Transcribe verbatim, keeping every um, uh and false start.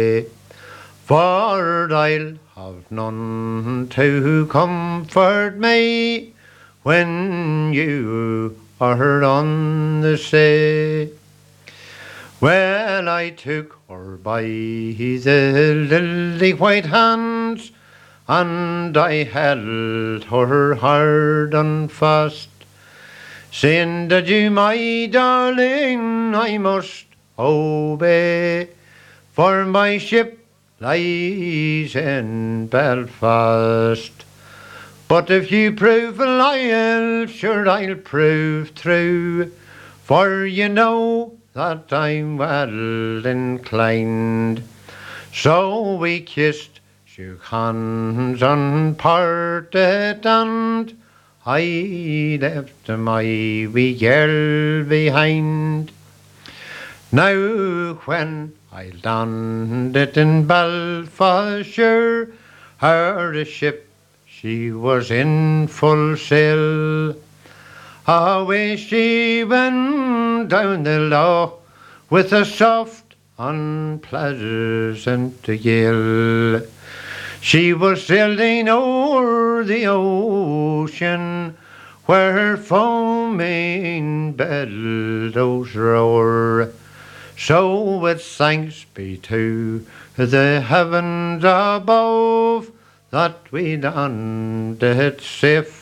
For I'll have none to comfort me when you are on the sea. Well, I took her by the lily white hands, and I held her hard and fast, saying that you, my darling, I must obey, for my ship lies in Belfast. But if you prove loyal, sure I'll prove true, for you know that I'm well inclined. So we kissed, shook hands and parted, and I left my wee girl behind. Now when I landed in Belfastshire, her ship she was in full sail. Away she went down the lough with a soft and pleasant gale. She was sailing o'er the ocean where her foaming billows roar. So with thanks be to the heavens above that we landed safe